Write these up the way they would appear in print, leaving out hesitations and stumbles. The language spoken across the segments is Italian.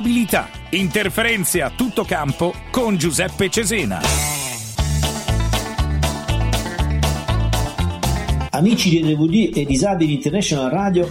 Disabilità. Interferenze a tutto campo con Giuseppe Cesena. Amici di DVD e Disabili International Radio,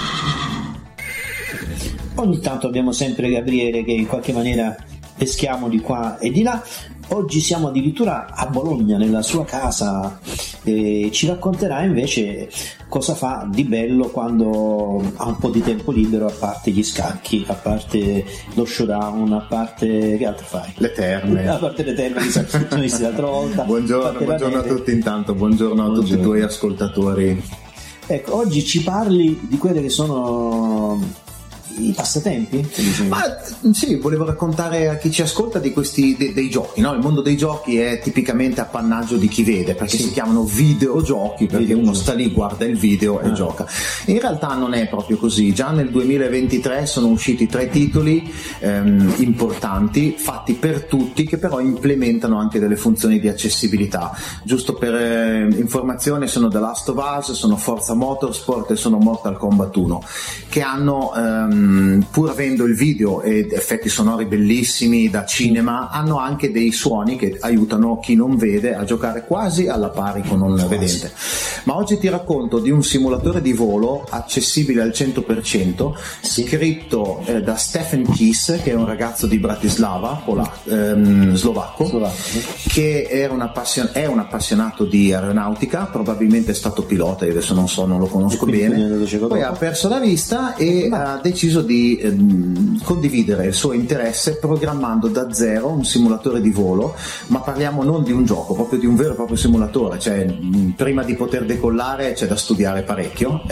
ogni tanto abbiamo sempre Gabriele che in qualche maniera peschiamo di qua e di là. Oggi siamo addirittura a Bologna, nella sua casa, e ci racconterà invece cosa fa di bello quando ha un po' di tempo libero, a parte gli scacchi, a parte lo showdown, a parte... che altro fai? Le terme. A parte le terme, che sono visti l'altra volta. Buongiorno a tutti intanto, buongiorno a tutti i tuoi ascoltatori. Ecco, oggi ci parli di quelle che sono... i passatempi? Ma sì, volevo raccontare a chi ci ascolta di questi dei giochi, no? Il mondo dei giochi è tipicamente appannaggio di chi vede, perché si chiamano videogiochi, perché uno sta lì, guarda il video e gioca. In realtà non è proprio così. Già nel 2023 sono usciti 3 titoli importanti, fatti per tutti, che però implementano anche delle funzioni di accessibilità. Giusto per informazione, sono The Last of Us, sono Forza Motorsport e sono Mortal Kombat 1, che hanno pur avendo il video ed effetti sonori bellissimi da cinema, hanno anche dei suoni che aiutano chi non vede a giocare quasi alla pari con un vedente. Ma oggi ti racconto di un simulatore di volo accessibile al 100%, scritto da Stefan Kiss, che è un ragazzo di Bratislava, slovacco, che è un appassionato di aeronautica, probabilmente è stato pilota, io adesso non lo conosco bene, poi ha perso la vista e ha deciso di condividere il suo interesse programmando da zero un simulatore di volo, ma parliamo non di un gioco, proprio di un vero e proprio simulatore, cioè prima di poter decollare c'è da studiare parecchio.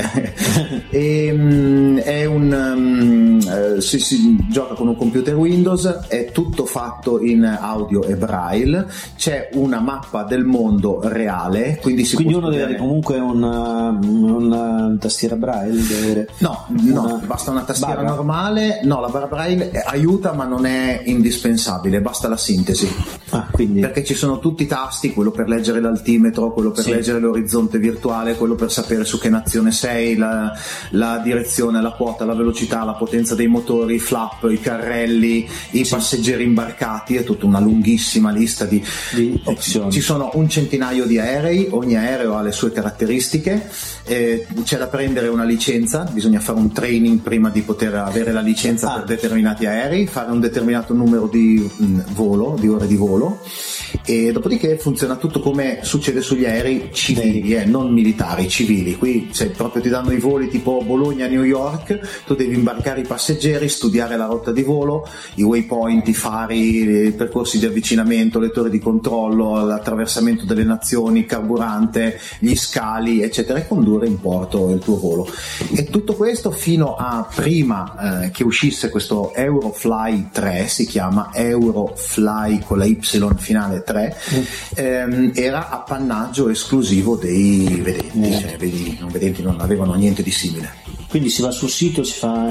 Si gioca con un computer Windows, è tutto fatto in audio e braille, c'è una mappa del mondo reale, quindi uno deve avere comunque una tastiera braille, no, basta una tastiera normale. No, la barra braille aiuta ma non è indispensabile, basta la sintesi. Perché ci sono tutti i tasti, quello per leggere l'altimetro, quello per leggere l'orizzonte virtuale, quello per sapere su che nazione sei, la direzione, la quota, la velocità, la potenza dei motori, i flap, i carrelli, i passeggeri imbarcati, è tutta una lunghissima lista di opzioni. Ci sono un centinaio di aerei, ogni aereo ha le sue caratteristiche, c'è da prendere una licenza, bisogna fare un training prima di poter avere la licenza per determinati aerei, fare un determinato numero di ore di volo, e dopodiché funziona tutto come succede sugli aerei civili, non militari, civili. Qui proprio ti danno i voli tipo Bologna-New York, tu devi imbarcare i passeggeri, studiare la rotta di volo, i waypoint, i fari, i percorsi di avvicinamento, le torri di controllo, l'attraversamento delle nazioni, il carburante, gli scali, eccetera, e condurre in porto il tuo volo. E tutto questo fino a prima che uscisse questo Eurofly 3, si chiama Eurofly con la Y finale 3, era appannaggio esclusivo dei vedenti, cioè i non vedenti non avevano niente di simile. Quindi si va sul sito, si fa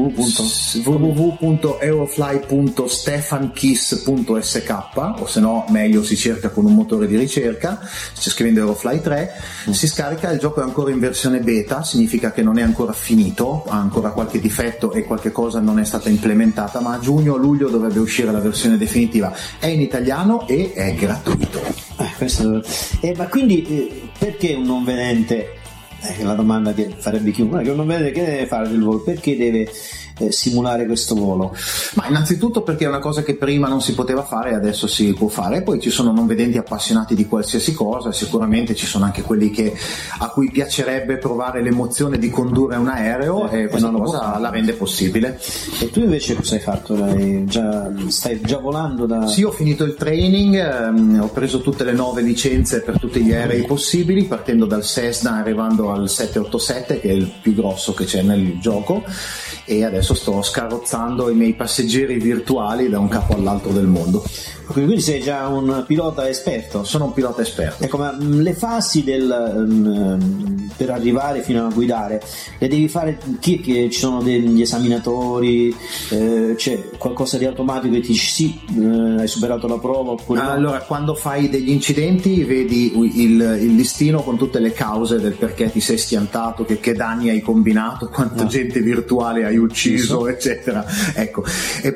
www.eurofly.stefankiss.sk, o se no meglio si cerca con un motore di ricerca, scrivendo Eurofly 3, si scarica. Il gioco è ancora in versione beta, significa che non è ancora finito, ha ancora qualche difetto e qualche cosa non è stata implementata, ma a giugno o luglio dovrebbe uscire la versione definitiva. È in italiano e è gratuito. Ma quindi perché un non vedente? La domanda che farebbe chiunque, che non vede che deve fare del volo, perché deve simulare questo volo? Ma innanzitutto perché è una cosa che prima non si poteva fare e adesso si può fare, e poi ci sono non vedenti appassionati di qualsiasi cosa, sicuramente ci sono anche quelli a cui piacerebbe provare l'emozione di condurre un aereo, e questa cosa la rende possibile. E tu invece cosa hai fatto? Stai già volando Sì, ho finito il training, ho preso tutte le 9 licenze per tutti gli aerei possibili, partendo dal Cessna arrivando al 787, che è il più grosso che c'è nel gioco, e adesso sto scarrozzando i miei passeggeri virtuali da un capo all'altro del mondo. Quindi sei già un pilota esperto? Sono un pilota esperto. Ecco, ma le fasi per arrivare fino a guidare le devi fare? Che ci sono degli esaminatori, c'è qualcosa di automatico che ti dici sì, hai superato la prova oppure no? Allora, quando fai degli incidenti vedi il listino con tutte le cause del perché ti sei schiantato, che danni hai combinato, quanta gente virtuale hai ucciso, eccetera. Ecco,